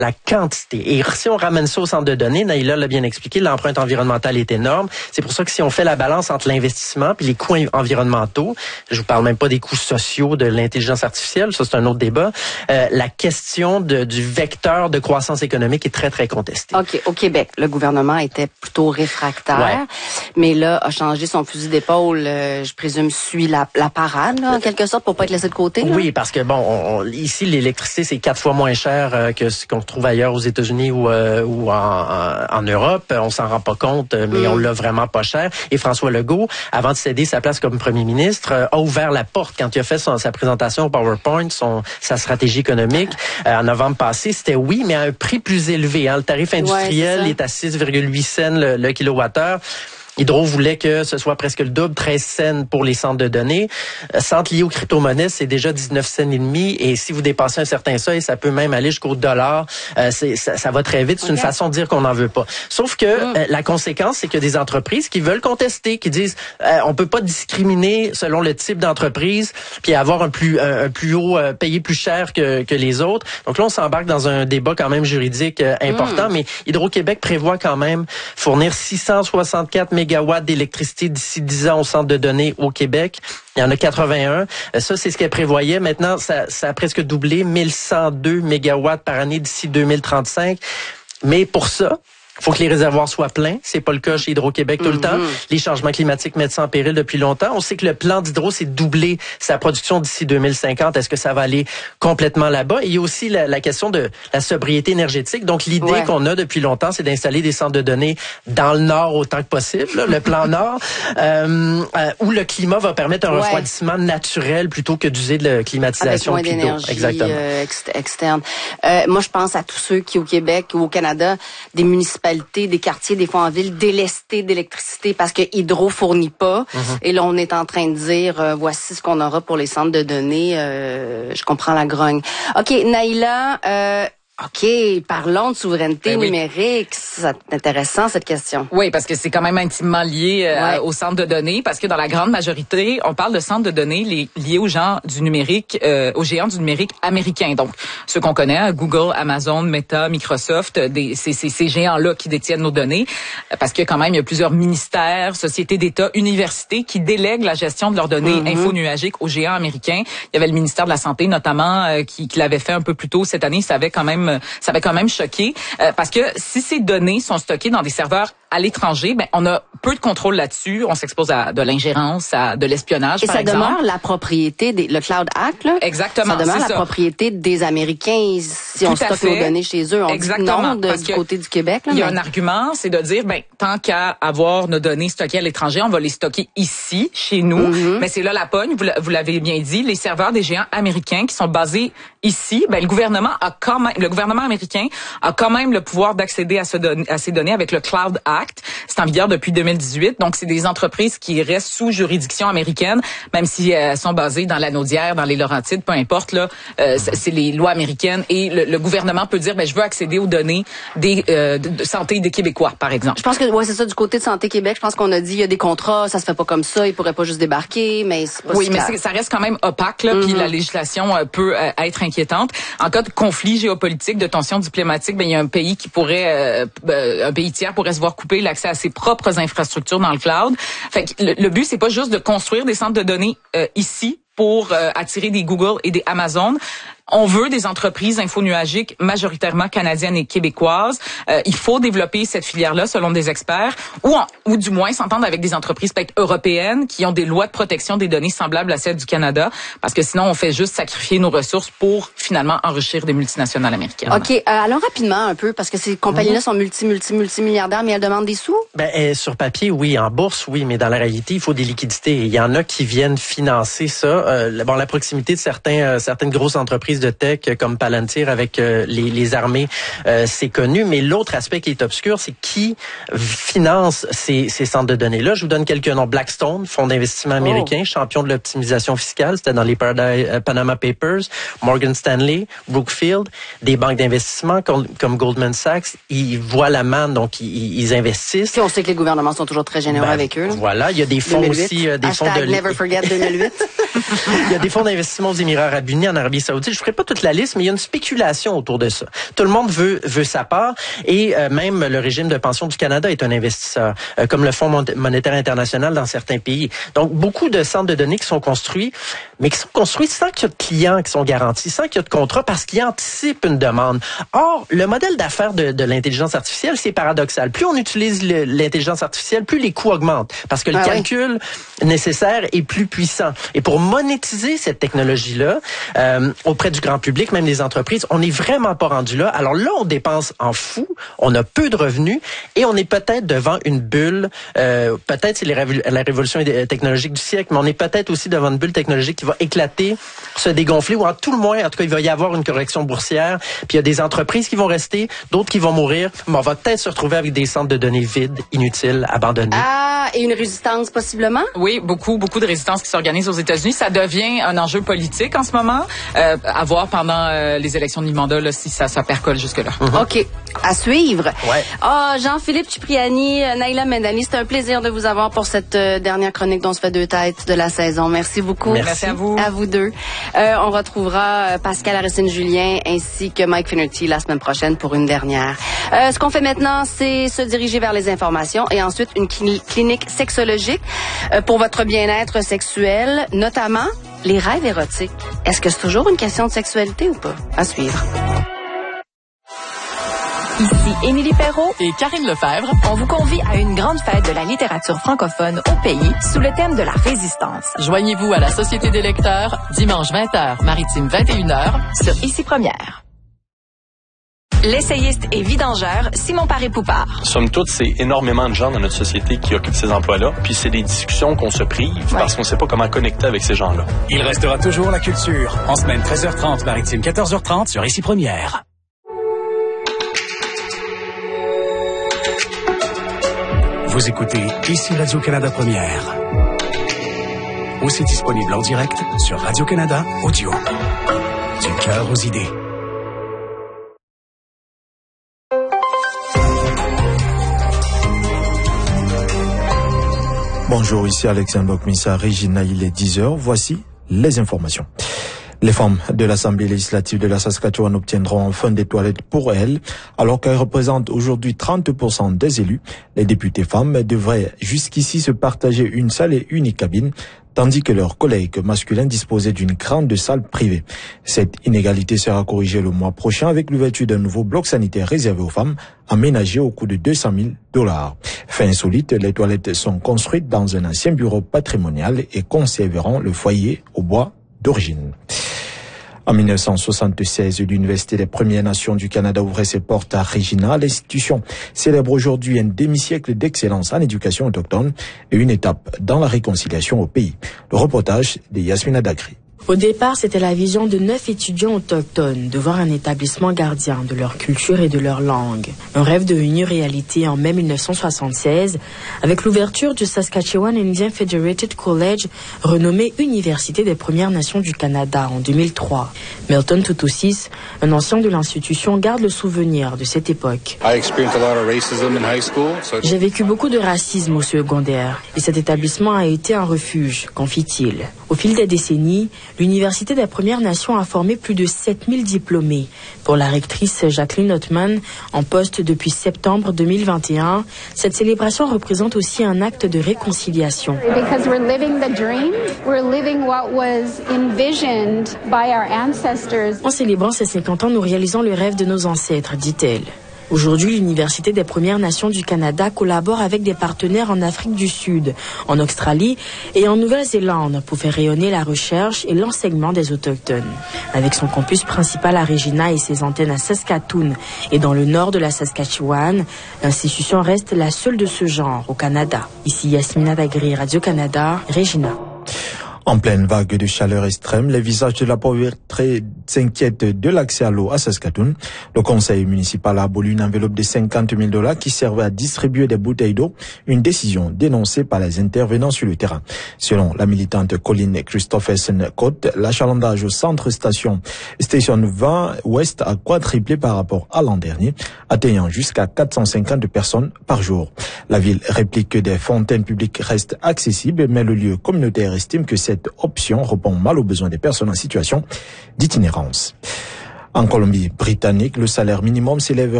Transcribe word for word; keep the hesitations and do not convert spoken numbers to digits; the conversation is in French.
la quantité. Et si on ramène ça au centre de données, Naïla l'a bien expliqué, l'empreinte environnementale est énorme. C'est pour ça que si on fait la balance entre l'investissement puis les coûts environnementaux, je vous parle même pas des coûts sociaux de l'intelligence artificielle, ça c'est un autre débat, euh, la question de, du vecteur de croissance économique est très, très contestée. OK. Au Québec, le gouvernement était plutôt réfractaire, ouais. mais là, a changé son fusil d'épaule, euh, je présume, suit la, la parade, là, en quelque sorte, pour pas être laissé de côté. Là. Oui, parce que, bon, on, on, ici, l'électricité, c'est quatre fois moins cher euh, que ce qu'on trouve ailleurs aux États-Unis ou, euh, ou en, en, en Europe. On s'en rend pas compte, mais mm. on l'a vraiment pas cher. Et François Legault, avant de céder sa place comme premier ministre, euh, a ouvert la porte quand il a fait son, sa présentation au PowerPoint, son, sa stratégie économique euh, en novembre passé. C'était oui, mais à un prix plus élevé. Hein. Le tarif industriel ouais, est, est à six virgule huit cents le, le kilowattheure. Hydro voulait que ce soit presque le double, treize cents pour les centres de données. Centres liés aux crypto-monnaies, c'est déjà dix-neuf cents et demi. Et si vous dépassez un certain seuil, ça peut même aller jusqu'au dollar. Euh, c'est, ça, ça va très vite. C'est okay. une façon de dire qu'on n'en veut pas. Sauf que mmh. euh, la conséquence, c'est qu'il y a des entreprises qui veulent contester, qui disent euh, on peut pas discriminer selon le type d'entreprise, puis avoir un plus un, un plus haut, euh, payer plus cher que, que les autres. Donc là, on s'embarque dans un débat quand même juridique euh, important. Mmh. Mais Hydro-Québec prévoit quand même fournir six cent soixante-quatre mégawatts d'électricité d'ici dix ans au centre de données au Québec. Il y en a quatre-vingt-un. Ça, c'est ce qu'elle prévoyait. Maintenant, ça, ça a presque doublé, mille cent deux mégawatts par année d'ici deux mille trente-cinq. Mais pour ça, il faut que les réservoirs soient pleins. C'est pas le cas chez Hydro-Québec tout mm-hmm. le temps. Les changements climatiques mettent ça en péril depuis longtemps. On sait que le plan d'Hydro, c'est de doubler sa production d'ici deux mille cinquante. Est-ce que ça va aller complètement là-bas? Et il y a aussi la, la question de la sobriété énergétique. Donc, l'idée ouais. qu'on a depuis longtemps, c'est d'installer des centres de données dans le nord autant que possible, là, le plan nord, euh, euh, où le climat va permettre un ouais. refroidissement naturel plutôt que d'user de la climatisation. Avec moins d'énergie Exactement. Euh, ex- externe. Euh, moi, je pense à tous ceux qui, au Québec ou au Canada, des municipalités, des quartiers, des fois en ville, délestés d'électricité parce que Hydro fournit pas. Mm-hmm. Et là, on est en train de dire, euh, voici ce qu'on aura pour les centres de données. Euh, je comprends la grogne. OK, Naïla, euh, OK, parlons de souveraineté ben oui. numérique. C'est intéressant, cette question. Oui, parce que c'est quand même intimement lié euh, ouais. au centre de données, parce que dans la grande majorité, on parle de centres de données les, liés aux gens du numérique, euh, aux géants du numérique américains. Donc, ceux qu'on connaît, Google, Amazon, Meta, Microsoft, des, c'est, c'est ces géants-là qui détiennent nos données, parce que quand même, il y a plusieurs ministères, sociétés d'État, universités qui délèguent la gestion de leurs données mm-hmm. infonuagiques aux géants américains. Il y avait le ministère de la Santé, notamment, euh, qui, qui l'avait fait un peu plus tôt cette année. Ça avait quand même ça avait quand même choqué euh, parce que si ces données sont stockées dans des serveurs à l'étranger, ben on a peu de contrôle là-dessus. On s'expose à de l'ingérence, à de l'espionnage, et par ça exemple. demeure la propriété des le Cloud Act là. Exactement. Ça demeure la ça. propriété des Américains si Tout on stocke nos données chez eux. On Exactement. dit non de, parce du côté du Québec. Là, il y a mais... un argument, c'est de dire ben tant qu'à avoir nos données stockées à l'étranger, on va les stocker ici, chez nous. Mm-hmm. Mais c'est là la pogne. Vous, vous l'avez bien dit, les serveurs des géants américains qui sont basés ici, ben le gouvernement a quand même, le gouvernement américain a quand même le pouvoir d'accéder à, ce don- à ces données avec le Cloud Act. C'est en vigueur depuis deux mille dix-huit. Donc, c'est des entreprises qui restent sous juridiction américaine, même si elles sont basées dans la Naudière, dans les Laurentides, peu importe. Là, euh, c'est les lois américaines et le, le gouvernement peut dire, ben, je veux accéder aux données des euh, de, de santé des Québécois, par exemple. Je pense que ouais, c'est ça du côté de Santé Québec. Je pense qu'on a dit il y a des contrats, ça se fait pas comme ça, ils pourraient pas juste débarquer, mais c'est pas oui, si mais clair. ça reste quand même opaque, là, mm-hmm. puis la législation euh, peut euh, être inquiétante. En cas de conflit géopolitique, de tension diplomatique, ben il y a un pays qui pourrait, euh, un pays tiers pourrait se voir couper l'accès à ses propres infrastructures dans le cloud. Fait que le, le but, c'est pas juste de construire des centres de données euh, ici pour euh, attirer des Google et des Amazon. On veut des entreprises infonuagiques majoritairement canadiennes et québécoises. Euh, il faut développer cette filière-là, selon des experts, ou, en, ou du moins s'entendre avec des entreprises peut-être européennes qui ont des lois de protection des données semblables à celles du Canada, parce que sinon, on fait juste sacrifier nos ressources pour finalement enrichir des multinationales américaines. OK. Euh, allons rapidement un peu, parce que ces compagnies-là mm-hmm. sont multi, multi, multimilliardaires, mais elles demandent des sous? Ben, euh, sur papier, oui. En bourse, oui. Mais dans la réalité, il faut des liquidités. Il y en a qui viennent financer ça. Euh, bon, la proximité de certains, euh, certaines grosses entreprises de tech comme Palantir avec euh, les, les armées, euh, c'est connu. Mais l'autre aspect qui est obscur, c'est qui finance ces, ces centres de données-là. Je vous donne quelques noms. Blackstone, fonds d'investissement américain, oh. champion de l'optimisation fiscale. C'était dans les Paradise, euh, Panama Papers. Morgan Stanley, Brookfield, des banques d'investissement comme, comme Goldman Sachs. Ils voient la manne, donc ils, ils investissent. Puis on sait que les gouvernements sont toujours très généreux ben, avec eux. Là. Voilà. Il y a des fonds deux mille huit. aussi. Euh, des Hashtag fonds de never forget deux mille huit. Il y a des fonds d'investissement aux Émirats arabes unis, en Arabie saoudite. Je ferai pas toute la liste, mais il y a une spéculation autour de ça. Tout le monde veut veut sa part et euh, même le régime de pension du Canada est un investisseur, euh, comme le Fonds monétaire international dans certains pays. Donc, beaucoup de centres de données qui sont construits, mais qui sont construits sans qu'il y ait de clients qui sont garantis, sans qu'il y ait de contrats, parce qu'ils anticipent une demande. Or, le modèle d'affaires de, de l'intelligence artificielle, c'est paradoxal. Plus on utilise le, l'intelligence artificielle, plus les coûts augmentent, parce que le ah calcul oui. nécessaire est plus puissant. Et pour monétiser cette technologie-là, euh, auprès du grand public, même des entreprises, on n'est vraiment pas rendu là. Alors là, on dépense en fou, on a peu de revenus, et on est peut-être devant une bulle, euh, peut-être c'est les révol- la révolution technologique du siècle, mais on est peut-être aussi devant une bulle technologique qui va éclater, se dégonfler, ou en tout le moins, en tout cas, il va y avoir une correction boursière, puis il y a des entreprises qui vont rester, d'autres qui vont mourir, mais on va peut-être se retrouver avec des centres de données vides, inutiles, abandonnés. Ah, et une résistance possiblement? Oui, beaucoup, beaucoup de résistances qui s'organisent aux États-Unis. Ça devient un enjeu politique en ce moment, euh, à voir pendant euh, les élections de mi-mandat là, si ça, ça percole jusque-là. Mm-hmm. OK. À suivre. Ouais. Ah, Jean-Philippe Cipriani, Naïla Mendani, c'est un plaisir de vous avoir pour cette euh, dernière chronique dont se fait deux têtes de la saison. Merci beaucoup. Merci, Merci à vous. À vous deux. Euh, on retrouvera Pascal Aristine-Julien ainsi que Mike Finnerty la semaine prochaine pour une dernière. Euh, ce qu'on fait maintenant, c'est se diriger vers les informations et ensuite une cli- clinique sexologique euh, pour votre bien-être sexuel, notamment les rêves érotiques. Est-ce que c'est toujours une question de sexualité ou pas? À suivre. Ici Émilie Perrault et Karine Lefebvre. On vous convie à une grande fête de la littérature francophone au pays sous le thème de la résistance. Joignez-vous à la Société des lecteurs dimanche vingt heures, maritime vingt et une heures sur Ici Première. L'essayiste et vidangeur Simon Paré-Poupard. Somme toute, c'est énormément de gens dans notre société qui occupent ces emplois-là. Puis c'est des discussions qu'on se prive ouais. parce qu'on ne sait pas comment connecter avec ces gens-là. Il restera toujours la culture. En semaine treize heures trente, maritime quatorze heures trente sur Ici Première. Vous écoutez Ici Radio-Canada Première. Aussi disponible en direct sur Radio-Canada Audio. Du cœur aux idées. Bonjour, ici Alexandre Bokmissa, Regina, il est dix heures. Voici les informations. Les femmes de l'Assemblée législative de la Saskatchewan obtiendront enfin des toilettes pour elles, alors qu'elles représentent aujourd'hui trente pour cent des élus. Les députés femmes devraient jusqu'ici se partager une salle et une cabine, tandis que leurs collègues masculins disposaient d'une grande salle privée. Cette inégalité sera corrigée le mois prochain avec l'ouverture d'un nouveau bloc sanitaire réservé aux femmes, aménagé au coût de deux cent mille dollars. Fait insolite, les toilettes sont construites dans un ancien bureau patrimonial et conserveront le foyer au bois d'origine. En mille neuf cent soixante-seize, l'Université des Premières Nations du Canada ouvrait ses portes à Regina. L'institution célèbre aujourd'hui un demi-siècle d'excellence en éducation autochtone et une étape dans la réconciliation au pays. Le reportage de Yasmina Dagri. Au départ, c'était la vision de neuf étudiants autochtones de voir un établissement gardien de leur culture et de leur langue. Un rêve devenu réalité en mai mille neuf cent soixante-seize avec l'ouverture du Saskatchewan Indian Federated College, renommé Université des Premières Nations du Canada en deux mille trois. Milton Tutusis, un ancien de l'institution, garde le souvenir de cette époque. J'ai vécu beaucoup de racisme au secondaire et cet établissement a été un refuge, confie-t-il. Au fil des décennies, l'Université des Premières Nations a formé plus de sept mille diplômés. Pour la rectrice Jacqueline Ottman, en poste depuis septembre deux mille vingt et un, cette célébration représente aussi un acte de réconciliation. En célébrant ces cinquante ans, nous réalisons le rêve de nos ancêtres, dit-elle. Aujourd'hui, l'Université des Premières Nations du Canada collabore avec des partenaires en Afrique du Sud, en Australie et en Nouvelle-Zélande pour faire rayonner la recherche et l'enseignement des Autochtones. Avec son campus principal à Regina et ses antennes à Saskatoon et dans le nord de la Saskatchewan, l'institution reste la seule de ce genre au Canada. Ici Yasmina Dagri, Radio-Canada, Regina. En pleine vague de chaleur extrême, les visages de la pauvreté s'inquiètent de l'accès à l'eau à Saskatoon. Le conseil municipal a aboli une enveloppe de cinquante mille dollars qui servait à distribuer des bouteilles d'eau, une décision dénoncée par les intervenants sur le terrain. Selon la militante Colleen Christopherson-Cote, l'achalandage au centre station Station vingt Ouest a quadruplé par rapport à l'an dernier, atteignant jusqu'à quatre cent cinquante personnes par jour. La ville réplique que des fontaines publiques restent accessibles, mais le lieu communautaire estime que cette option répond mal aux besoins des personnes en situation d'itinérance. En Colombie-Britannique, le salaire minimum s'élève